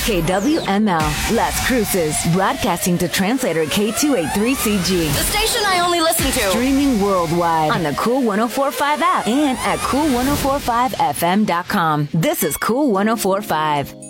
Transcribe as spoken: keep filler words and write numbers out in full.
K W M L, Las Cruces, broadcasting to translator K two eighty-three C G. The station I only listen to. Streaming worldwide on the Cool ten forty-five app and at cool ten forty-five F M dot com. This is Cool ten forty-five.